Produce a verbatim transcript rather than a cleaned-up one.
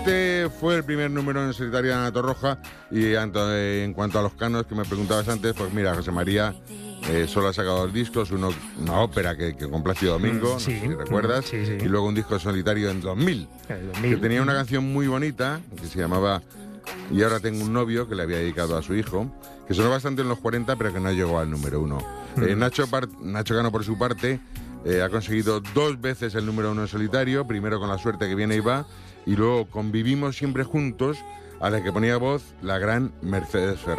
Este fue el primer número en solitario de Ana Torroja. Y en cuanto a los canos que me preguntabas antes, pues mira, José María eh, solo ha sacado dos discos, uno, una ópera que, que con Plácido Domingo, sí, no sé si recuerdas, sí, sí. y luego un disco solitario en dos mil, dos mil, que tenía una canción muy bonita que se llamaba Y ahora tengo un novio, que le había dedicado a su hijo, que sonó bastante en los cuarenta, pero que no llegó al número uno. Mm. Eh, Nacho, Par Nacho Cano, por su parte, eh, ha conseguido dos veces el número uno en solitario, primero con La suerte que viene y va, y luego Convivimos siempre juntos, a la que ponía voz la gran Mercedes Ferrer.